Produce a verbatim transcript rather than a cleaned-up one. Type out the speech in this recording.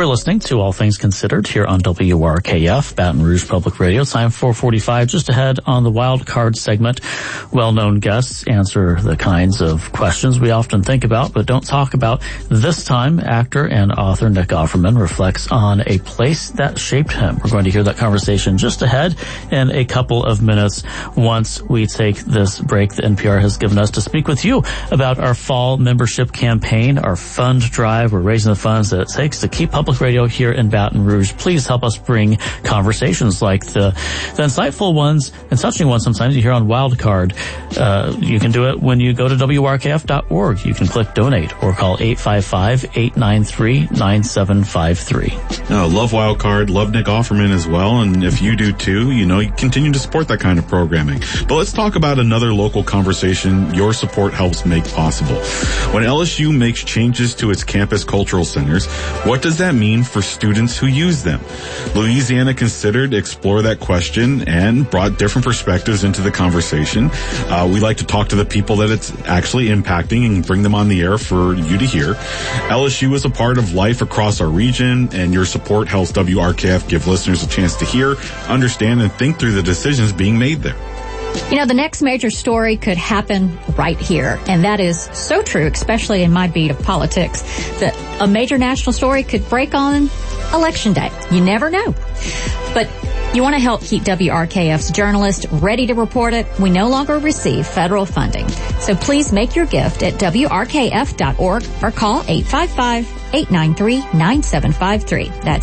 You're listening to All Things Considered here on W R K F, Baton Rouge Public Radio. Time four forty-five. Just ahead on the Wild Card segment, well-known guests answer the kinds of questions we often think about but don't talk about. This time, actor and author Nick Offerman reflects on a place that shaped him. We're going to hear that conversation just ahead in a couple of minutes once we take this break that N P R has given us to speak with you about our fall membership campaign, our fund drive. We're raising the funds that it takes to keep public radio here in Baton Rouge. Please help us bring conversations like the, the insightful ones and touching ones sometimes you hear on Wildcard. Uh, you can do it when you go to W R K F dot org. You can click donate or call eight five five, eight nine three, nine seven five three. Oh, love Wildcard, love Nick Offerman as well. And if you do too, you know, you continue to support that kind of programming. But let's talk about another local conversation your support helps make possible. When L S U makes changes to its campus cultural centers, what does that mean for students who use them? Louisiana Considered explore that question and brought different perspectives into the conversation. Uh, we like to talk to the people that it's actually impacting and bring them on the air for you to hear. L S U is a part of life across our region, and your support helps W R K F give listeners a chance to hear, understand, and think through the decisions being made there. You know, the next major story could happen right here, and that is so true, especially in my beat of politics, that a major national story could break on Election Day. You never know. But you want to help keep W R K F's journalists ready to report it. We no longer receive federal funding. So please make your gift at W R K F dot org or call eight five five, eight nine three, nine seven five three. That's